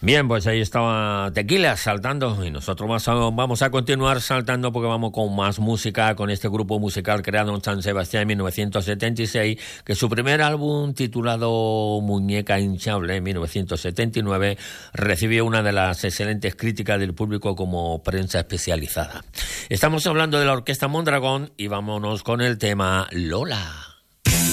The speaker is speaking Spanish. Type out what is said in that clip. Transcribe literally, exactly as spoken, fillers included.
Bien, pues ahí estaba Tequila saltando y nosotros más vamos a continuar saltando porque vamos con más música, con este grupo musical creado en San Sebastián en mil novecientos setenta y seis, que su primer álbum titulado Muñeca Hinchable en mil novecientos setenta y nueve recibió una de las excelentes críticas del público como prensa especializada. Estamos hablando de la Orquesta Mondragón y vámonos con el tema Lola.